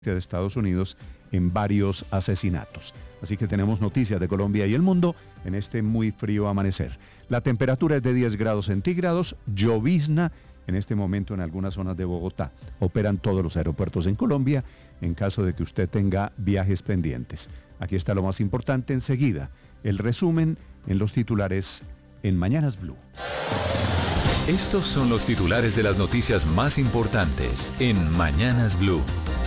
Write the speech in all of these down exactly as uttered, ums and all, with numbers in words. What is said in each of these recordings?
de Estados Unidos en varios asesinatos. Así que tenemos noticias de Colombia y el mundo en este muy frío amanecer. La temperatura es de diez grados centígrados, llovizna en este momento en algunas zonas de Bogotá. Operan todos los aeropuertos en Colombia en caso de que usted tenga viajes pendientes. Aquí está lo más importante enseguida, el resumen en los titulares en Mañanas Blue. Estos son los titulares de las noticias más importantes en Mañanas Blue.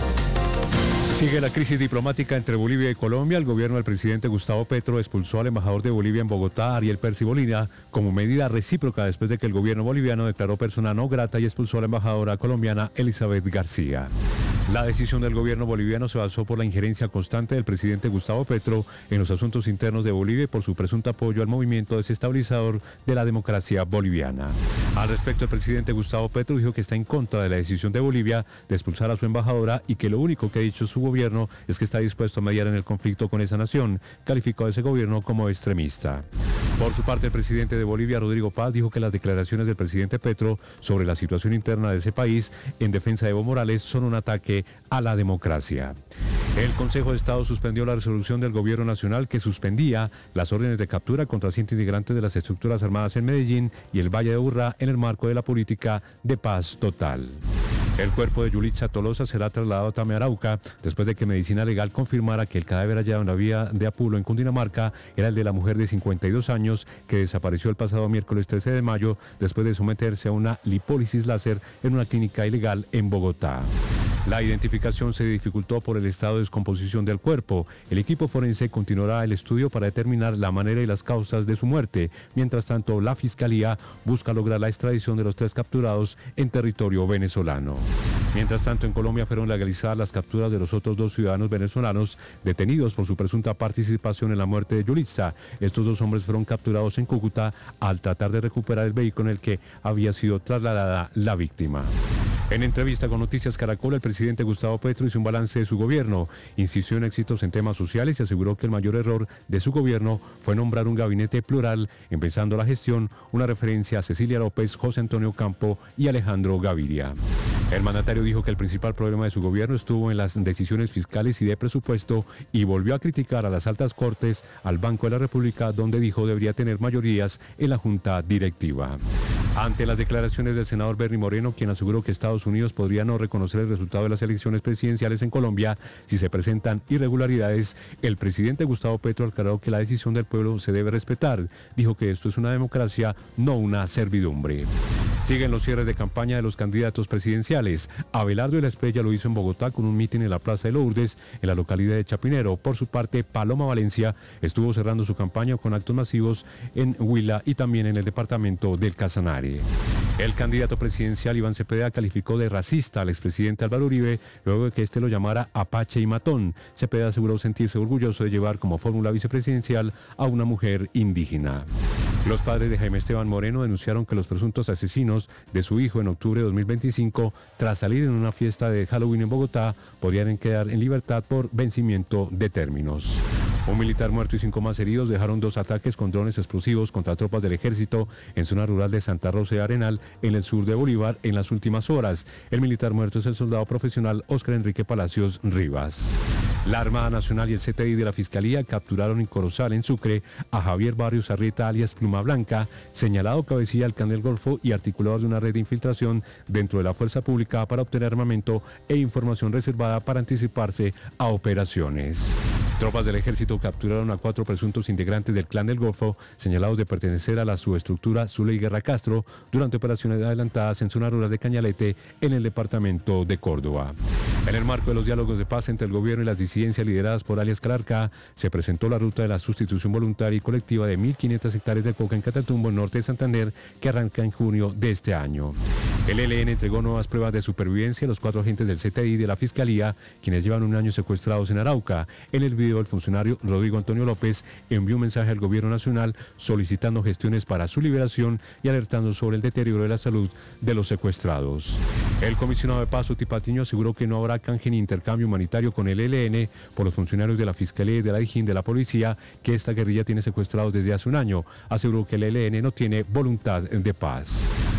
Sigue la crisis diplomática entre Bolivia y Colombia. El gobierno del presidente Gustavo Petro expulsó al embajador de Bolivia en Bogotá, Ariel Percy Molina, como medida recíproca después de que el gobierno boliviano declaró persona no grata y expulsó a la embajadora colombiana Elizabeth García. La decisión del gobierno boliviano se basó por la injerencia constante del presidente Gustavo Petro en los asuntos internos de Bolivia y por su presunto apoyo al movimiento desestabilizador de la democracia boliviana. Al respecto, el presidente Gustavo Petro dijo que está en contra de la decisión de Bolivia de expulsar a su embajadora y que lo único que ha dicho su gobierno es que está dispuesto a mediar en el conflicto con esa nación. Calificó a ese gobierno como extremista. Por su parte, el presidente de Bolivia, Rodrigo Paz, dijo que las declaraciones del presidente Petro sobre la situación interna de ese país en defensa de Evo Morales son un ataque a la democracia. El Consejo de Estado suspendió la resolución del Gobierno Nacional que suspendía las órdenes de captura contra ciento integrantes de las estructuras armadas en Medellín y el Valle de Aburrá en el marco de la política de paz total. El cuerpo de Yulitza Tolosa será trasladado a Tame, Arauca, después de que Medicina Legal confirmara que el cadáver hallado en la vía de Apulo, en Cundinamarca, era el de la mujer de cincuenta y dos años que desapareció el pasado miércoles trece de mayo después de someterse a una lipólisis láser en una clínica ilegal en Bogotá. La identificación se dificultó por el estado de descomposición del cuerpo. El equipo forense continuará el estudio para determinar la manera y las causas de su muerte. Mientras tanto, la Fiscalía busca lograr la extradición de los tres capturados en territorio venezolano. Mientras tanto, en Colombia fueron legalizadas las capturas de los otros dos ciudadanos venezolanos detenidos por su presunta participación en la muerte de Yulitza. Estos dos hombres fueron capturados en Cúcuta al tratar de recuperar el vehículo en el que había sido trasladada la víctima. En entrevista con Noticias Caracol, el presidente Gustavo Petro hizo un balance de su gobierno, insistió en éxitos en temas sociales y aseguró que el mayor error de su gobierno fue nombrar un gabinete plural, empezando la gestión, una referencia a Cecilia López, José Antonio Campo y Alejandro Gaviria. El mandatario dijo que el principal problema de su gobierno estuvo en las decisiones fiscales y de presupuesto y volvió a criticar a las altas cortes, al Banco de la República, donde dijo debería tener mayorías en la junta directiva. Ante las declaraciones del senador Bernie Moreno, quien aseguró que Estados Unidos podría no reconocer el resultado de las elecciones presidenciales en Colombia si se presentan irregularidades, el presidente Gustavo Petro aclaró que la decisión del pueblo se debe respetar. Dijo que esto es una democracia, no una servidumbre. Siguen los cierres de campaña de los candidatos presidenciales. Abelardo de la Espriella lo hizo en Bogotá con un mitin en la Plaza de Lourdes, en la localidad de Chapinero. Por su parte, Paloma Valencia estuvo cerrando su campaña con actos masivos en Huila y también en el departamento del Casanare. El candidato presidencial Iván Cepeda calificó de racista al expresidente Álvaro Uribe luego de que éste lo llamara apache y matón. Cepeda aseguró sentirse orgulloso de llevar como fórmula vicepresidencial a una mujer indígena. Los padres de Jaime Esteban Moreno denunciaron que los presuntos asesinos de su hijo en octubre de dos mil veinticinco, tras salir en una fiesta de Halloween en Bogotá, podrían quedar en libertad por vencimiento de términos. Un militar muerto y cinco más heridos dejaron dos ataques con drones explosivos contra tropas del ejército en zona rural de Santa Rosa de Arenal, en el sur de Bolívar, en las últimas horas. El militar muerto es el soldado profesional Óscar Enrique Palacios Rivas. La Armada Nacional y el C T I de la Fiscalía capturaron en Corozal, en Sucre, a Javier Barrios Arrieta, alias Pluma Blanca, señalado cabecilla del Clan del Golfo y articulador de una red de infiltración dentro de la fuerza pública para obtener armamento e información reservada para anticiparse a operaciones. Tropas del ejército capturaron a cuatro presuntos integrantes del Clan del Golfo, señalados de pertenecer a la subestructura Zuley Guerra Castro, durante operaciones adelantadas en zona rural de Cañalete, en el departamento de Córdoba. En el marco de los diálogos de paz entre el gobierno y las disidencias lideradas por alias Calarcá, se presentó la ruta de la sustitución voluntaria y colectiva de mil quinientas hectáreas de coca en Catatumbo, norte de Santander, que arranca en junio de este año. El E L N entregó nuevas pruebas de supervivencia a los cuatro agentes del C T I de la Fiscalía, quienes llevan un año secuestrados en Arauca. En el video, el funcionario Rodrigo Antonio López envió un mensaje al gobierno nacional solicitando gestiones para su liberación y alertando sobre el deterioro de la salud de los secuestrados. El comisionado de paz, Oti Patiño, aseguró que no habrá canje ni intercambio humanitario con el E L N por los funcionarios de la Fiscalía y de la Dijín de la Policía, que esta guerrilla tiene secuestrados desde hace un año. Aseguró que el E L N no tiene voluntad de paz.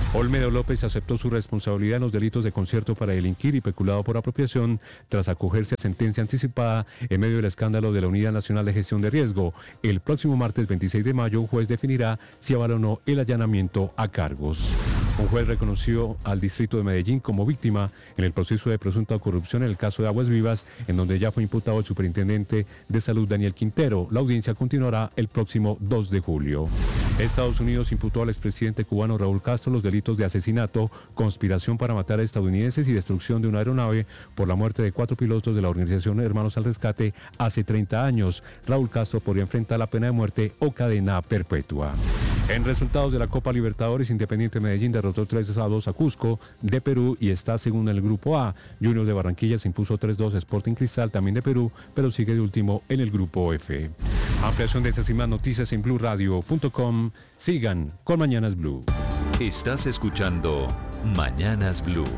Olmedo López aceptó su responsabilidad en los delitos de concierto para delinquir y peculado por apropiación tras acogerse a sentencia anticipada en medio del escándalo de la Unidad Nacional de Gestión de Riesgo. El próximo martes veintiséis de mayo, un juez definirá si avala o no el allanamiento a cargos. Un juez reconoció al distrito de Medellín como víctima en el proceso de presunta corrupción en el caso de Aguas Vivas, en donde ya fue imputado el superintendente de salud Daniel Quintero. La audiencia continuará el próximo dos de julio. Estados Unidos imputó al expresidente cubano Raúl Castro los delitos de asesinato, conspiración para matar a estadounidenses y destrucción de una aeronave por la muerte de cuatro pilotos de la organización Hermanos al Rescate hace treinta años. Raúl Castro podría enfrentar la pena de muerte o cadena perpetua. En resultados de la Copa Libertadores, Independiente Medellín derrotó tres a dos a Cusco de Perú y está segundo en el Grupo A. Junior de Barranquilla se impuso tres dos a Sporting Cristal, también de Perú, pero sigue de último en el Grupo F. Ampliación de estas y más noticias en blue radio punto com. Sigan con Mañanas Blue. Estás escuchando Mañanas Blue.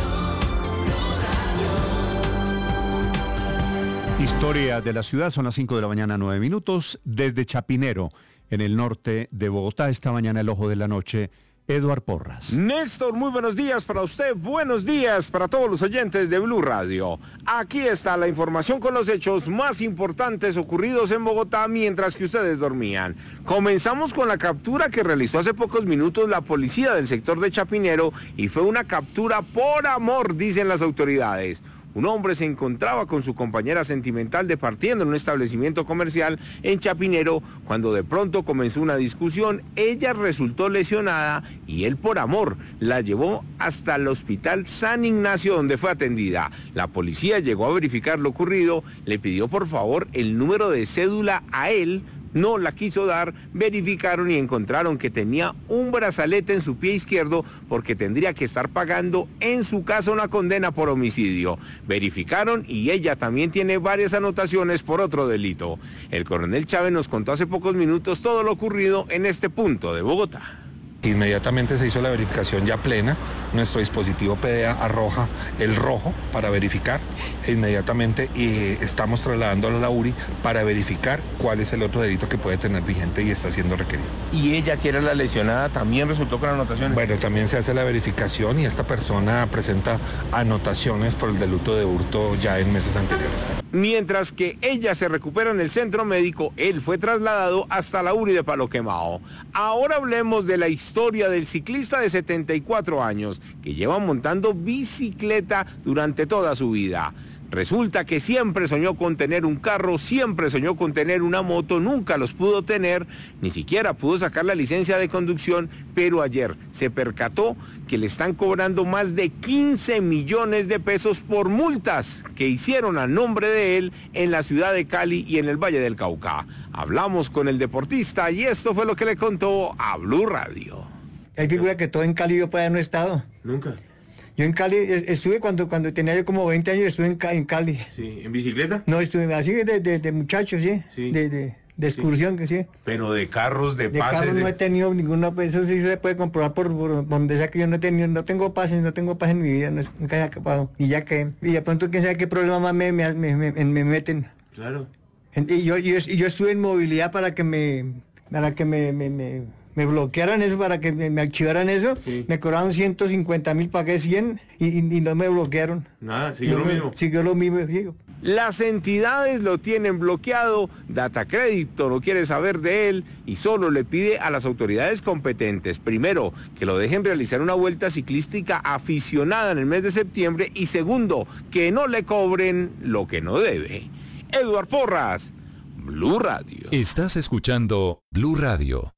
Historia de la ciudad, son las cinco de la mañana, nueve minutos. Desde Chapinero, en el norte de Bogotá, esta mañana el ojo de la noche, Eduard Porras. Néstor, muy buenos días para usted, buenos días para todos los oyentes de Blue Radio. Aquí está la información con los hechos más importantes ocurridos en Bogotá mientras que ustedes dormían. Comenzamos con la captura que realizó hace pocos minutos la policía del sector de Chapinero y fue una captura por amor, dicen las autoridades. Un hombre se encontraba con su compañera sentimental departiendo en un establecimiento comercial en Chapinero cuando de pronto comenzó una discusión. Ella resultó lesionada y él por amor la llevó hasta el hospital San Ignacio donde fue atendida. La policía llegó a verificar lo ocurrido, le pidió por favor el número de cédula a él. No la quiso dar, verificaron y encontraron que tenía un brazalete en su pie izquierdo porque tendría que estar pagando en su casa una condena por homicidio. Verificaron y ella también tiene varias anotaciones por otro delito. El coronel Chávez nos contó hace pocos minutos todo lo ocurrido en este punto de Bogotá. Inmediatamente se hizo la verificación ya plena, nuestro dispositivo P D A arroja el rojo para verificar e inmediatamente y estamos trasladándolo a la U R I para verificar cuál es el otro delito que puede tener vigente y está siendo requerido. ¿Y ella, que era la lesionada, también resultó con anotaciones? Bueno, también se hace la verificación y esta persona presenta anotaciones por el delito de hurto ya en meses anteriores. Mientras que ella se recupera en el centro médico, él fue trasladado hasta la U R I de Palo Quemado. Ahora hablemos de la historia historia del ciclista de setenta y cuatro años que lleva montando bicicleta durante toda su vida. Resulta que siempre soñó con tener un carro, siempre soñó con tener una moto, nunca los pudo tener, ni siquiera pudo sacar la licencia de conducción, pero ayer se percató que le están cobrando más de quince millones de pesos por multas que hicieron a nombre de él en la ciudad de Cali y en el Valle del Cauca. Hablamos con el deportista y esto fue lo que le contó a Blue Radio. Hay figura que todo en Cali yo por allá no he estado. ¿Nunca? Yo en Cali estuve cuando, cuando tenía yo como veinte años, estuve en, en Cali. Sí, ¿en bicicleta? No, estuve así de, de, de muchacho, sí, sí. De, de, de excursión, sí. Que sí. Pero de carros, de, de pases... carros de... no he tenido ninguna, eso sí se puede comprobar por, por donde sea que yo no he tenido, no tengo pases, no tengo pases en mi vida, no, nunca he acabado. Y ya que, y de pronto quién sabe qué problema más me, me, me, me, me meten. Claro. Y yo, yo, y yo estuve en movilidad para que me, para que me, me, me me bloquearan eso, para que me, me archivaran eso, sí. Me cobraron ciento cincuenta mil, pagué cien y, y, y no me bloquearon. Nada, siguió no lo me, mismo. Siguió lo mismo. Sigo. Las entidades lo tienen bloqueado, Datacrédito no quiere saber de él y solo le pide a las autoridades competentes, primero, que lo dejen realizar una vuelta ciclística aficionada en el mes de septiembre y segundo, que no le cobren lo que no debe. Eduard Porras, Blue Radio. Estás escuchando Blue Radio.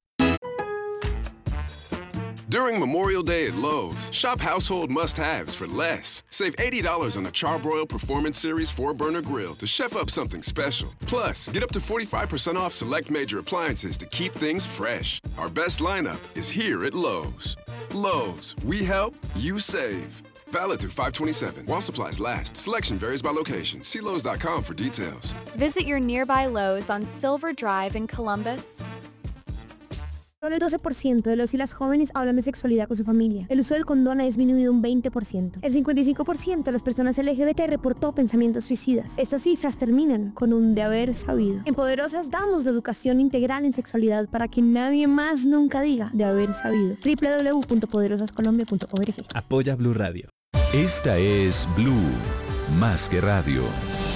During Memorial Day at Lowe's, shop household must-haves for less. Save eighty dollars on the Charbroil Performance Series four burner grill to chef up something special. Plus, get up to forty-five percent off select major appliances to keep things fresh. Our best lineup is here at Lowe's. Lowe's, we help, you save. Valid through five twenty-seven. While supplies last. Selection varies by location. See Lowe's dot com for details. Visit your nearby Lowe's on Silver Drive in Columbus. Solo el doce por ciento de los y las jóvenes hablan de sexualidad con su familia. El uso del condón ha disminuido un veinte por ciento. El cincuenta y cinco por ciento de las personas L G B T reportó pensamientos suicidas. Estas cifras terminan con un de haber sabido. En Poderosas damos la educación integral en sexualidad para que nadie más nunca diga de haber sabido. doble u doble u doble u punto poderosas colombia punto org. Apoya Blue Radio. Esta es Blue, más que radio.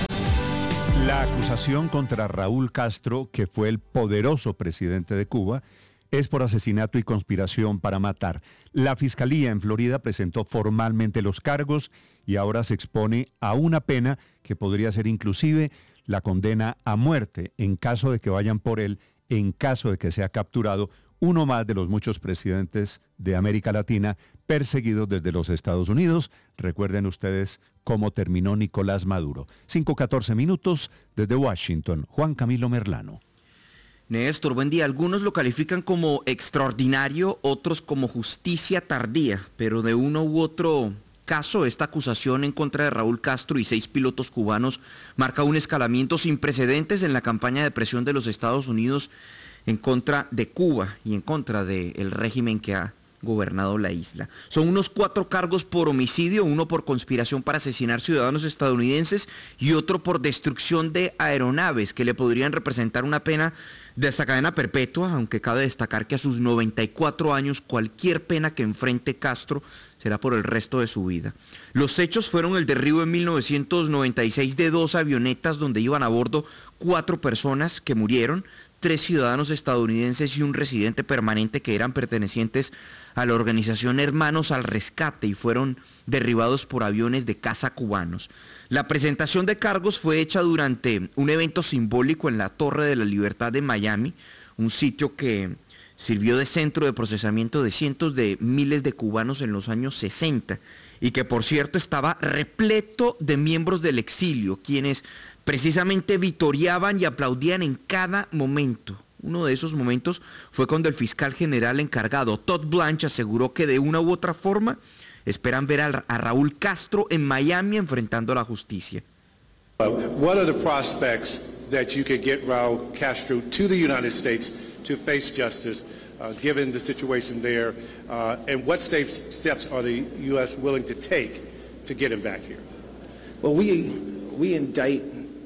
La acusación contra Raúl Castro, que fue el poderoso presidente de Cuba, es por asesinato y conspiración para matar. La Fiscalía en Florida presentó formalmente los cargos y ahora se expone a una pena que podría ser inclusive la condena a muerte en caso de que vayan por él, en caso de que sea capturado uno más de los muchos presidentes de América Latina perseguidos desde los Estados Unidos. Recuerden ustedes cómo terminó Nicolás Maduro. cinco catorce minutos desde Washington. Juan Camilo Merlano. Néstor, buen día. Algunos lo califican como extraordinario, otros como justicia tardía, pero de uno u otro caso, esta acusación en contra de Raúl Castro y seis pilotos cubanos marca un escalamiento sin precedentes en la campaña de presión de los Estados Unidos en contra de Cuba y en contra del régimen que ha gobernado la isla. Son unos cuatro cargos por homicidio, uno por conspiración para asesinar ciudadanos estadounidenses y otro por destrucción de aeronaves, que le podrían representar una pena de hasta cadena perpetua, aunque cabe destacar que a sus noventa y cuatro años cualquier pena que enfrente Castro será por el resto de su vida. Los hechos fueron el derribo en mil novecientos noventa y seis de dos avionetas donde iban a bordo cuatro personas que murieron, tres ciudadanos estadounidenses y un residente permanente que eran pertenecientes a la organización Hermanos al Rescate y fueron derribados por aviones de caza cubanos. La presentación de cargos fue hecha durante un evento simbólico en la Torre de la Libertad de Miami, un sitio que sirvió de centro de procesamiento de cientos de miles de cubanos en los años sesenta y que por cierto estaba repleto de miembros del exilio, quienes precisamente vitoreaban y aplaudían en cada momento. Uno de esos momentos fue cuando el fiscal general encargado, Todd Blanche, aseguró que de una u otra forma esperan ver a, a Raúl Castro en Miami enfrentando a la justicia. Uh, what are the prospects that you could get Raúl Castro to the United States to face justice, uh, given the situation there, uh, and what steps, steps are the U S willing to take to get him back here? Well, we, we indict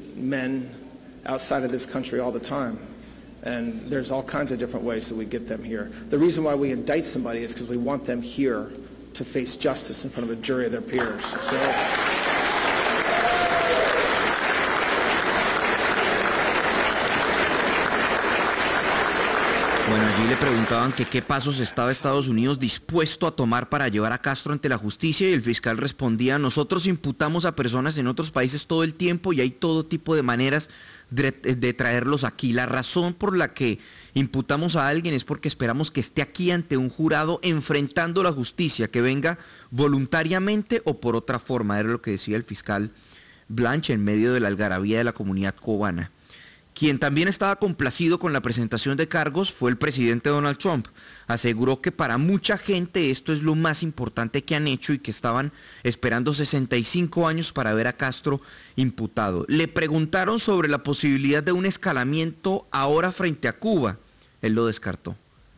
men outside of this country all the time. And there's all kinds of different ways that we get them here. The reason why we indict somebody is because we want them here to face justice in front of a jury of their peers. So, bueno, allí le preguntaban que qué pasos estaba Estados Unidos dispuesto a tomar para llevar a Castro ante la justicia y el fiscal respondía: nosotros imputamos a personas en otros países todo el tiempo y hay todo tipo de maneras de, de traerlos aquí. La razón por la que imputamos a alguien es porque esperamos que esté aquí ante un jurado enfrentando la justicia, que venga voluntariamente o por otra forma, era lo que decía el fiscal Blanche en medio de la algarabía de la comunidad cubana. Quien también estaba complacido con la presentación de cargos fue el presidente Donald Trump. Aseguró que para mucha gente esto es lo más importante que han hecho y que estaban esperando sesenta y cinco años para ver a Castro imputado. Le preguntaron sobre la posibilidad de un escalamiento ahora frente a Cuba. Él lo descartó.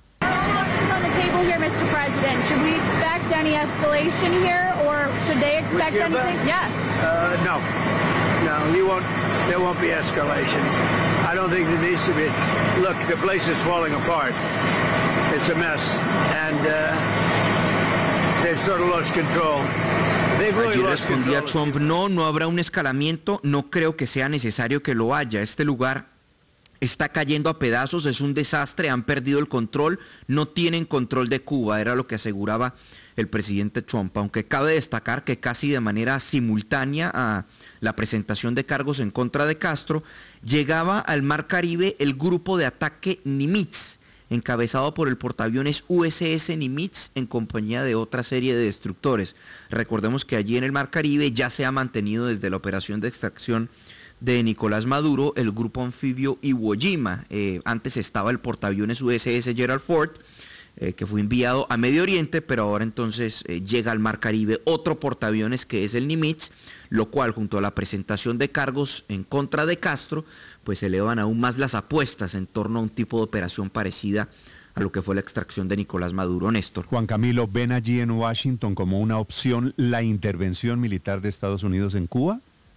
No, you won't, there won't be escalation. I don't think there needs to be. Look, the place is falling apart. It's a mess. And uh, they've sort of lost control. They've really Allí lost respondía control. Trump: no, no habrá un escalamiento, no creo que sea necesario que lo haya. Este lugar está cayendo a pedazos, es un desastre, han perdido el control, no tienen control de Cuba, era lo que aseguraba el presidente Trump, aunque cabe destacar que casi de manera simultánea a la presentación de cargos en contra de Castro, llegaba al Mar Caribe el grupo de ataque Nimitz, encabezado por el portaaviones U S S Nimitz en compañía de otra serie de destructores. Recordemos que allí en el Mar Caribe ya se ha mantenido desde la operación de extracción de Nicolás Maduro el grupo anfibio Iwo Jima. Eh, antes estaba el portaaviones U S S Gerald Ford, Eh, que fue enviado a Medio Oriente, pero ahora entonces eh, llega al Mar Caribe otro portaaviones que es el Nimitz, lo cual junto a la presentación de cargos en contra de Castro, pues elevan aún más las apuestas en torno a un tipo de operación parecida a lo que fue la extracción de Nicolás Maduro. Néstor. Juan Camilo, ¿ven allí en Washington como una opción la intervención militar de Estados Unidos en Cuba?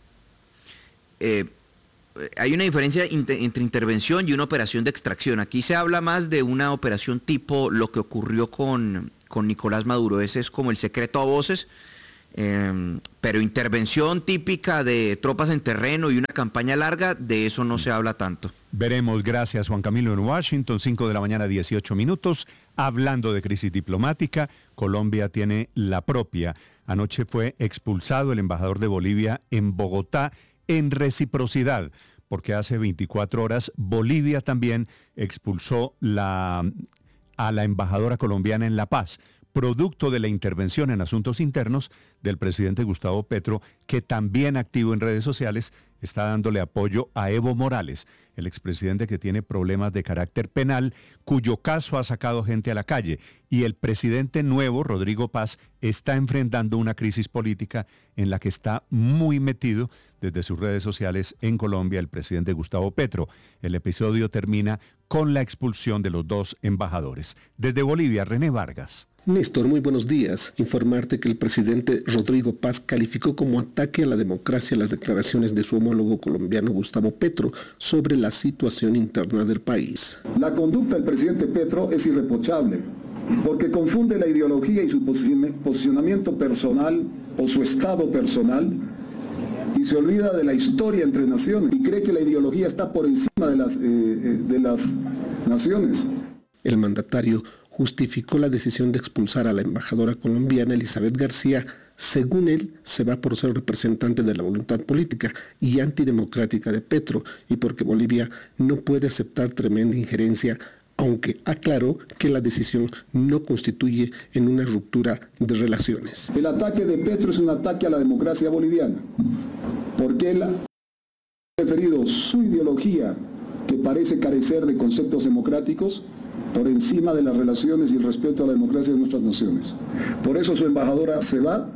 Eh, hay una diferencia inter- entre intervención y una operación de extracción. Aquí se habla más de una operación tipo lo que ocurrió con, con Nicolás Maduro. Ese es como el secreto a voces. Eh, pero intervención típica de tropas en terreno y una campaña larga, de eso no se habla tanto. Veremos, gracias Juan Camilo en Washington, cinco de la mañana, dieciocho minutos. Hablando de crisis diplomática, Colombia tiene la propia. Anoche fue expulsado el embajador de Bolivia en Bogotá en reciprocidad, porque hace veinticuatro horas Bolivia también expulsó la, a la embajadora colombiana en La Paz, producto de la intervención en asuntos internos del presidente Gustavo Petro, que también activo en redes sociales está dándole apoyo a Evo Morales, el expresidente que tiene problemas de carácter penal, cuyo caso ha sacado gente a la calle, y el presidente nuevo, Rodrigo Paz, está enfrentando una crisis política en la que está muy metido desde sus redes sociales en Colombia el presidente Gustavo Petro. El episodio termina con la expulsión de los dos embajadores. Desde Bolivia, René Vargas. Néstor, muy buenos días. Informarte que el presidente Rodrigo Paz calificó como ataque a la democracia las declaraciones de su homólogo colombiano Gustavo Petro sobre la situación interna del país. La conducta del presidente Petro es irreprochable, porque confunde la ideología y su posicionamiento personal o su estado personal y se olvida de la historia entre naciones y cree que la ideología está por encima de las, eh, de las naciones. El mandatario justificó la decisión de expulsar a la embajadora colombiana Elizabeth García. Según él, se va por ser representante de la voluntad política y antidemocrática de Petro y porque Bolivia no puede aceptar tremenda injerencia, aunque aclaró que la decisión no constituye en una ruptura de relaciones. El ataque de Petro es un ataque a la democracia boliviana, porque él ha preferido su ideología, que parece carecer de conceptos democráticos, por encima de las relaciones y el respeto a la democracia de nuestras naciones. Por eso su embajadora se va,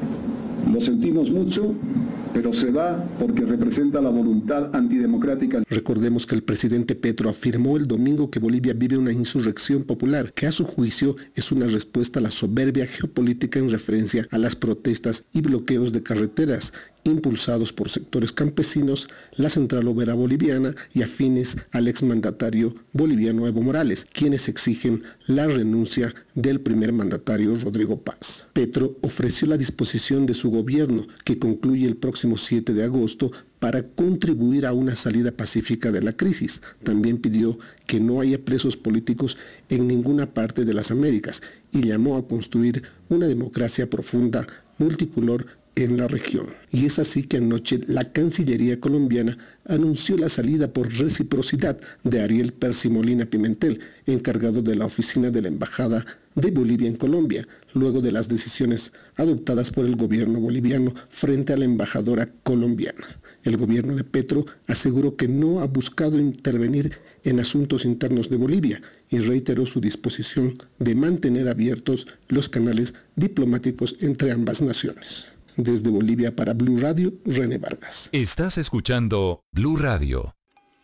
lo sentimos mucho, pero se va porque representa la voluntad antidemocrática. Recordemos que el presidente Petro afirmó el domingo que Bolivia vive una insurrección popular, que a su juicio es una respuesta a la soberbia geopolítica en referencia a las protestas y bloqueos de carreteras impulsados por sectores campesinos, la Central Obrera Boliviana y afines al exmandatario boliviano Evo Morales, quienes exigen la renuncia del primer mandatario Rodrigo Paz. Petro ofreció la disposición de su gobierno, que concluye el próximo siete de agosto, para contribuir a una salida pacífica de la crisis. También pidió que no haya presos políticos en ninguna parte de las Américas y llamó a construir una democracia profunda, multicolor, en la región. Y es así que anoche la Cancillería colombiana anunció la salida por reciprocidad de Ariel Percy Molina Pimentel, encargado de la oficina de la Embajada de Bolivia en Colombia, luego de las decisiones adoptadas por el gobierno boliviano frente a la embajadora colombiana. El gobierno de Petro aseguró que no ha buscado intervenir en asuntos internos de Bolivia y reiteró su disposición de mantener abiertos los canales diplomáticos entre ambas naciones. Desde Bolivia para Blue Radio, René Vargas. Estás escuchando Blue Radio.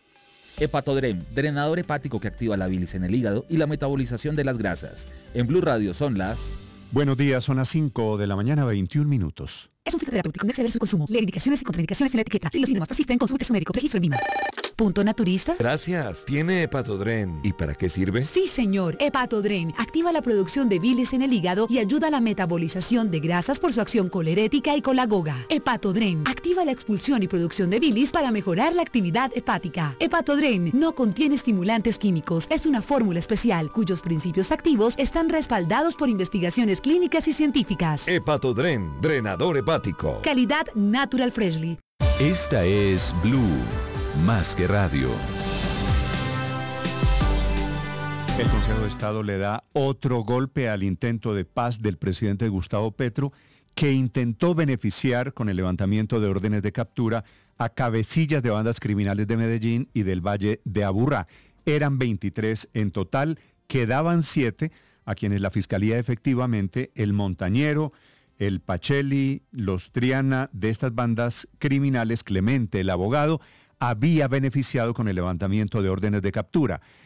Hepatodrem, drenador hepático que activa la bilis en el hígado y la metabolización de las grasas. En Blue Radio son las... Buenos días, son las cinco de la mañana, veintiún minutos. Es un fitoterapéutico, no exceder su consumo. Lee indicaciones y contraindicaciones en la etiqueta. Si los síntomas persisten, consulte a su médico. Registro en Vima. ¿Punto naturista? Gracias. ¿Tiene Hepatodren? ¿Y para qué sirve? Sí, señor. Hepatodren activa la producción de bilis en el hígado y ayuda a la metabolización de grasas por su acción colerética y colagoga. Hepatodren activa la expulsión y producción de bilis para mejorar la actividad hepática. Hepatodren no contiene estimulantes químicos. Es una fórmula especial cuyos principios activos están respaldados por investigaciones clínicas y científicas. Hepatodren, drenador hepático. Calidad Natural Freshly. Esta es Blue, más que radio. El Consejo de Estado le da otro golpe al intento de paz del presidente Gustavo Petro, que intentó beneficiar con el levantamiento de órdenes de captura a cabecillas de bandas criminales de Medellín y del Valle de Aburrá. Eran veintitrés en total, quedaban siete a quienes la Fiscalía efectivamente, el Montañero, el Pacheli, los Triana de estas bandas criminales, Clemente, el abogado, había beneficiado con el levantamiento de órdenes de captura.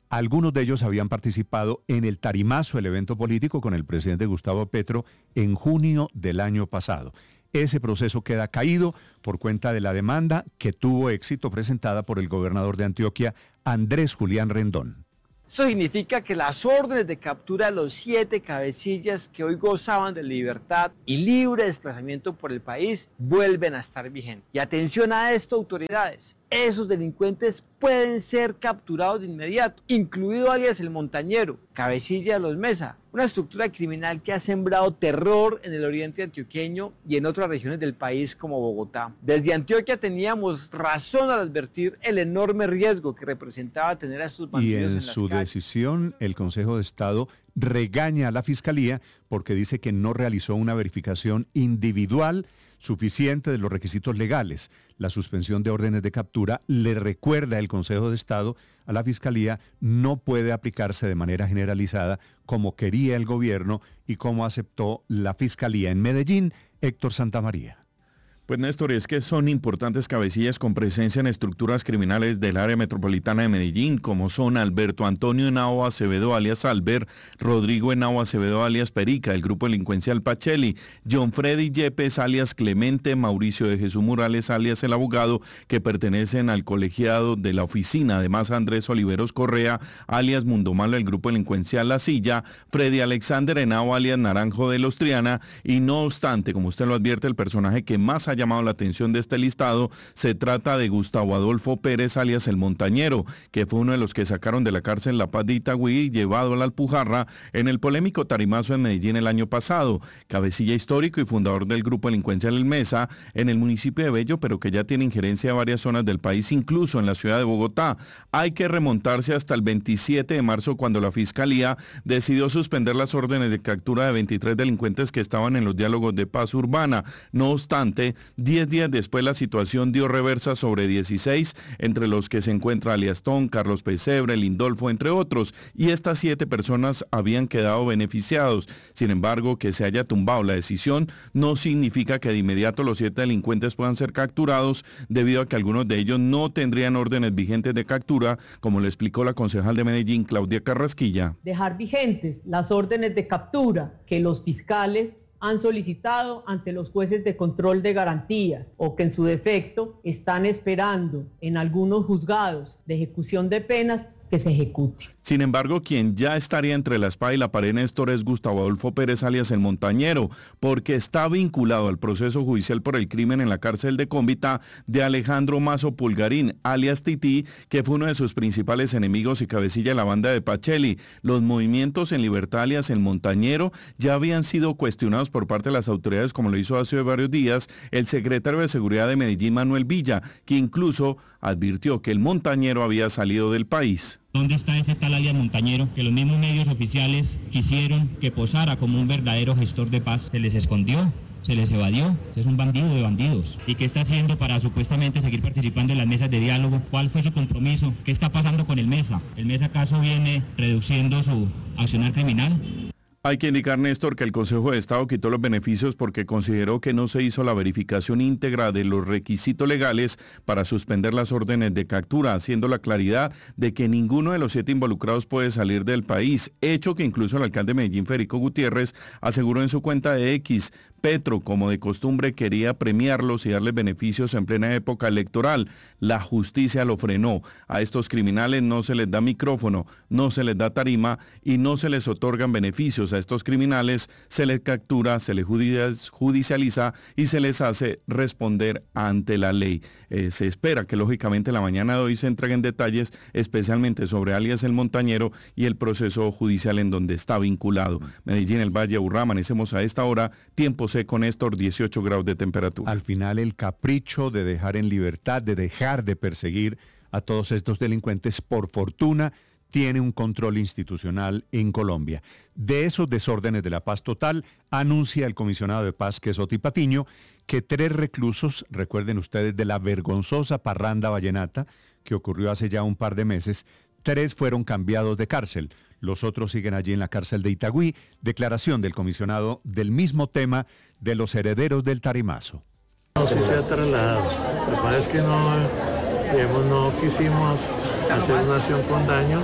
Algunos de ellos habían participado en el Tarimazo, el evento político con el presidente Gustavo Petro, en junio del año pasado. Ese proceso queda caído por cuenta de la demanda que tuvo éxito presentada por el gobernador de Antioquia, Andrés Julián Rendón. Esto significa que las órdenes de captura de los siete cabecillas que hoy gozaban de libertad y libre desplazamiento por el país vuelven a estar vigentes. Y atención a esto, autoridades. Esos delincuentes pueden ser capturados de inmediato, incluido alias el Montañero, cabecilla de los Mesa, una estructura criminal que ha sembrado terror en el oriente antioqueño y en otras regiones del país como Bogotá. Desde Antioquia teníamos razón al advertir el enorme riesgo que representaba tener a estos bandidos en, en las su calles. decisión, el Consejo de Estado regaña a la Fiscalía porque dice que no realizó una verificación individual suficiente de los requisitos legales. La suspensión de órdenes de captura, le recuerda el Consejo de Estado a la Fiscalía, no puede aplicarse de manera generalizada como quería el gobierno y como aceptó la Fiscalía. En Medellín, Héctor Santamaría. Pues Néstor, es que son importantes cabecillas con presencia en estructuras criminales del área metropolitana de Medellín, como son Alberto Antonio Henao Acevedo alias Albert, Rodrigo Henao Acevedo alias Perica, el grupo delincuencial Pacheli, John Freddy Yepes alias Clemente, Mauricio de Jesús Morales alias El Abogado, que pertenecen al colegiado de la oficina, además Andrés Oliveros Correa alias Mundo Malo, el grupo delincuencial La Silla, Freddy Alexander Henao alias Naranjo de los Triana, y no obstante, como usted lo advierte, el personaje que más allá llamado la atención de este listado, se trata de Gustavo Adolfo Pérez alias El Montañero, que fue uno de los que sacaron de la cárcel La Paz de Itagüí y llevado a la Alpujarra en el polémico Tarimazo en Medellín el año pasado, cabecilla histórico y fundador del grupo delincuencial El Mesa en el municipio de Bello, pero que ya tiene injerencia en varias zonas del país, incluso en la ciudad de Bogotá. Hay que remontarse hasta el veintisiete de marzo, cuando la Fiscalía decidió suspender las órdenes de captura de veintitrés delincuentes que estaban en los diálogos de paz urbana. No obstante, Diez días después la situación dio reversa sobre dieciséis, entre los que se encuentra alias Tom, Carlos Pesebre, Lindolfo, entre otros, y estas siete personas habían quedado beneficiados. Sin embargo, que se haya tumbado la decisión no significa que de inmediato los siete delincuentes puedan ser capturados, debido a que algunos de ellos no tendrían órdenes vigentes de captura, como le explicó la concejal de Medellín, Claudia Carrasquilla. Dejar vigentes las órdenes de captura que los fiscales han solicitado ante los jueces de control de garantías o que en su defecto están esperando en algunos juzgados de ejecución de penas que se ejecute. Sin embargo, quien ya estaría entre la espada y la pared, Néstor, es Gustavo Adolfo Pérez alias El Montañero, porque está vinculado al proceso judicial por el crimen en la cárcel de Cómbita de Alejandro Mazo Pulgarín alias Tití, que fue uno de sus principales enemigos y cabecilla de la banda de Pacheli. Los movimientos en libertad alias El Montañero ya habían sido cuestionados por parte de las autoridades, como lo hizo hace varios días el secretario de Seguridad de Medellín, Manuel Villa, que incluso advirtió que El Montañero había salido del país. ¿Dónde está ese tal alias Montañero que los mismos medios oficiales quisieron que posara como un verdadero gestor de paz? Se les escondió, se les evadió. Es un bandido de bandidos. ¿Y qué está haciendo para supuestamente seguir participando en las mesas de diálogo? ¿Cuál fue su compromiso? ¿Qué está pasando con el Mesa? ¿El Mesa acaso viene reduciendo su accionar criminal? Hay que indicar, Néstor, que el Consejo de Estado quitó los beneficios porque consideró que no se hizo la verificación íntegra de los requisitos legales para suspender las órdenes de captura, haciendo la claridad de que ninguno de los siete involucrados puede salir del país, hecho que incluso el alcalde de Medellín, Federico Gutiérrez, aseguró en su cuenta de X. Petro, como de costumbre, quería premiarlos y darles beneficios en plena época electoral. La justicia lo frenó. A estos criminales no se les da micrófono, no se les da tarima y no se les otorgan beneficios. A estos criminales se les captura, se les judicializa y se les hace responder ante la ley. Eh, se espera que lógicamente la mañana de hoy se entreguen detalles, especialmente sobre alias El Montañero y el proceso judicial en donde está vinculado. Medellín, el Valle, Aburrá, amanecemos a esta hora, tiempo seco, Néstor, dieciocho grados de temperatura. Al final el capricho de dejar en libertad, de dejar de perseguir a todos estos delincuentes, por fortuna, tiene un control institucional en Colombia. De esos desórdenes de la paz total, anuncia el comisionado de paz, Quesotti Patiño, que tres reclusos, recuerden ustedes de la vergonzosa parranda vallenata que ocurrió hace ya un par de meses, tres fueron cambiados de cárcel. Los otros siguen allí en la cárcel de Itagüí. Declaración del comisionado del mismo tema de los herederos del Tarimazo. No, sí se ha trasladado. Lo que pasa es que no, digamos, no quisimos hacer una acción con daño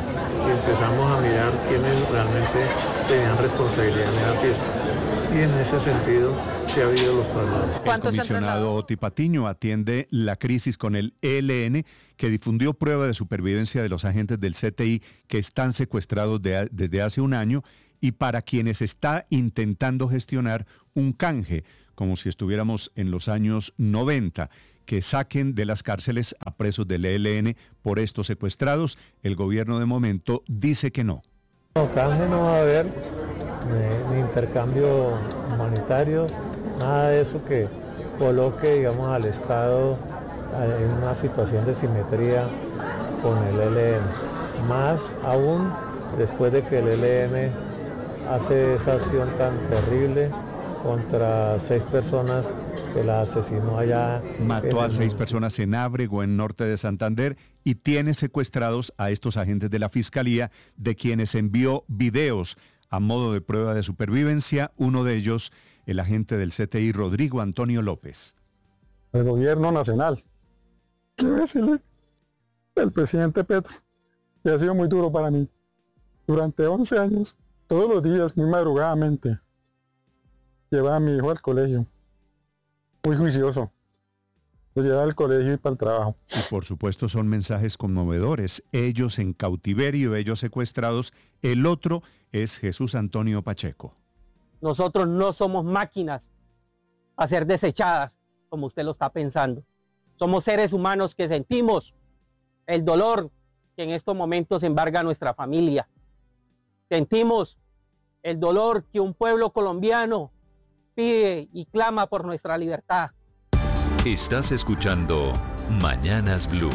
y empezamos a mirar quiénes realmente tenían responsabilidad en la fiesta. Y en ese sentido se ha habido los traslados. El comisionado Oti Patiño atiende la crisis con el E L N, que difundió prueba de supervivencia de los agentes del C T I que están secuestrados de, desde hace un año y para quienes está intentando gestionar un canje, como si estuviéramos en los años noventa, que saquen de las cárceles a presos del E L N por estos secuestrados. El gobierno de momento dice que no. No, canje no va a haber, ni, ni intercambio humanitario, nada de eso que coloque, digamos, al Estado en una situación de simetría con el E L N. Más aún después de que el E L N hace esa acción tan terrible contra seis personas que la asesinó allá. Mató a seis personas en Ábrego, en norte de Santander, y tiene secuestrados a estos agentes de la Fiscalía, de quienes envió videos a modo de prueba de supervivencia, uno de ellos, el agente del C T I, Rodrigo Antonio López. El gobierno nacional, quiero decirle, el presidente Petro, que ha sido muy duro para mí. Durante once años, todos los días, muy madrugadamente, llevaba a mi hijo al colegio. Muy juicioso. Lo lleva al colegio y para el trabajo. Y por supuesto son mensajes conmovedores. Ellos en cautiverio, ellos secuestrados. El otro es Jesús Antonio Pacheco. Nosotros no somos máquinas a ser desechadas, como usted lo está pensando. Somos seres humanos que sentimos el dolor que en estos momentos embarga a nuestra familia. Sentimos el dolor que un pueblo colombiano pide y clama por nuestra libertad. Estás escuchando Mañanas Blue.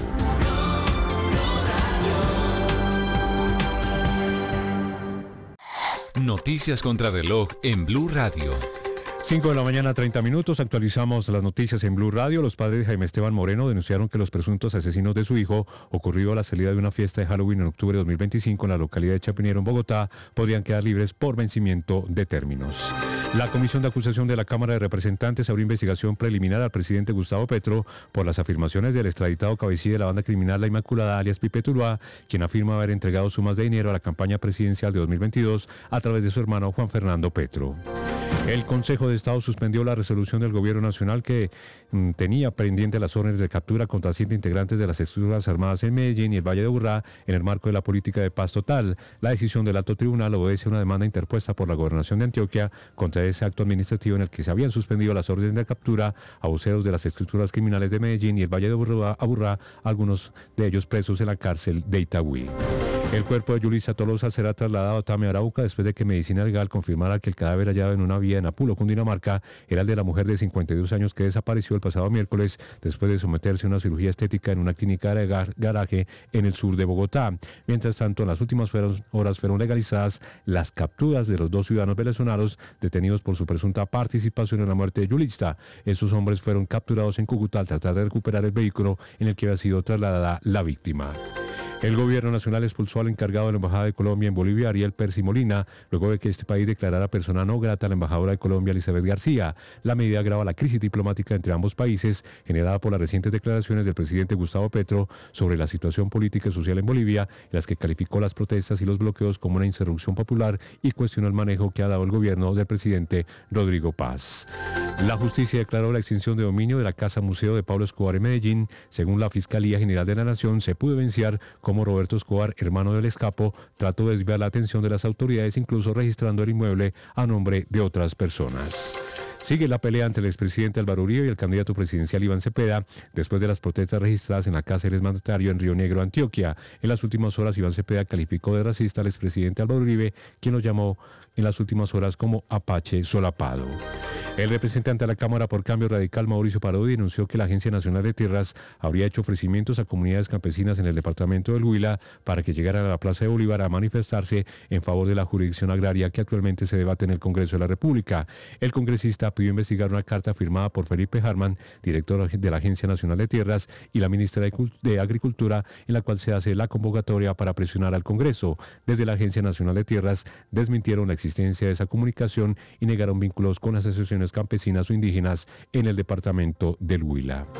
Noticias contra reloj en Blue Radio. cinco de la mañana, treinta minutos, actualizamos las noticias en Blue Radio. Los padres de Jaime Esteban Moreno denunciaron que los presuntos asesinos de su hijo, ocurrido a la salida de una fiesta de Halloween en octubre de dos mil veinticinco en la localidad de Chapinero, en Bogotá, podrían quedar libres por vencimiento de términos. La Comisión de Acusación de la Cámara de Representantes abrió investigación preliminar al presidente Gustavo Petro por las afirmaciones del extraditado cabecilla de la banda criminal La Inmaculada, alias Pipe Tuluá, quien afirma haber entregado sumas de dinero a la campaña presidencial de dos mil veintidós a través de su hermano Juan Fernando Petro. El Consejo de Estado suspendió la resolución del Gobierno Nacional que mm, tenía pendiente las órdenes de captura contra siete integrantes de las estructuras armadas en Medellín y el Valle de Aburrá en el marco de la política de paz total. La decisión del alto tribunal obedece a una demanda interpuesta por la Gobernación de Antioquia contra ese acto administrativo en el que se habían suspendido las órdenes de captura a voceros de las estructuras criminales de Medellín y el Valle de Aburrá, Aburrá algunos de ellos presos en la cárcel de Itagüí. El cuerpo de Yulisa Tolosa será trasladado a Tame, Arauca, después de que Medicina Legal confirmara que el cadáver hallado en una vía en Apulo, Cundinamarca, era el de la mujer de cincuenta y dos años que desapareció el pasado miércoles después de someterse a una cirugía estética en una clínica de gar- garaje en el sur de Bogotá. Mientras tanto, en las últimas fueron, horas fueron legalizadas las capturas de los dos ciudadanos venezolanos detenidos por su presunta participación en la muerte de Yulisa. Estos hombres fueron capturados en Cúcuta al tratar de recuperar el vehículo en el que había sido trasladada la víctima. El gobierno nacional expulsó al encargado de la Embajada de Colombia en Bolivia, Ariel Percy Molina, luego de que este país declarara persona no grata a la embajadora de Colombia, Elizabeth García. La medida agrava la crisis diplomática entre ambos países, generada por las recientes declaraciones del presidente Gustavo Petro sobre la situación política y social en Bolivia, en las que calificó las protestas y los bloqueos como una insurrección popular y cuestionó el manejo que ha dado el gobierno del presidente Rodrigo Paz. La justicia declaró la extinción de dominio de la Casa Museo de Pablo Escobar en Medellín. Según la Fiscalía General de la Nación, se pudo evidenciar como Roberto Escobar, hermano del Escapo, trató de desviar la atención de las autoridades, incluso registrando el inmueble a nombre de otras personas. Sigue la pelea entre el expresidente Álvaro Uribe y el candidato presidencial Iván Cepeda después de las protestas registradas en la casa del exmandatario en Río Negro, Antioquia. En las últimas horas, Iván Cepeda calificó de racista al expresidente Álvaro Uribe, quien lo llamó en las últimas horas como Apache solapado. El representante de la Cámara por Cambio Radical, Mauricio Parodi, denunció que la Agencia Nacional de Tierras habría hecho ofrecimientos a comunidades campesinas en el departamento del Huila para que llegaran a la Plaza de Bolívar a manifestarse en favor de la jurisdicción agraria que actualmente se debate en el Congreso de la República. El congresista pidió investigar una carta firmada por Felipe Harman, director de la Agencia Nacional de Tierras, y la ministra de Agricultura, en la cual se hace la convocatoria para presionar al Congreso. Desde la Agencia Nacional de Tierras desmintieron la existencia de esa comunicación y negaron vínculos con asociaciones campesinas o indígenas en el departamento del Huila.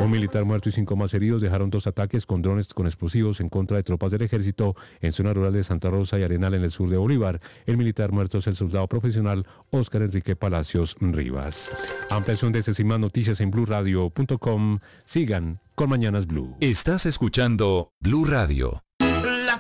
Un militar muerto y cinco más heridos dejaron dos ataques con drones con explosivos en contra de tropas del ejército en zona rural de Santa Rosa y Arenal en el sur de Bolívar. El militar muerto es el soldado profesional Óscar Enrique Palacios Rivas. Ampliación de estas y más noticias en blue radio punto com. Sigan con Mañanas Blue. Estás escuchando Blue Radio.